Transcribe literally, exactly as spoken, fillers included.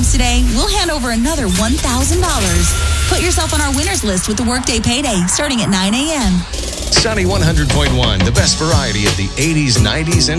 points today, we'll hand over another one thousand dollars. Put yourself on our winners list with the Workday Payday starting at nine a.m. Sunny one hundred point one, the best variety of the eighties, nineties, and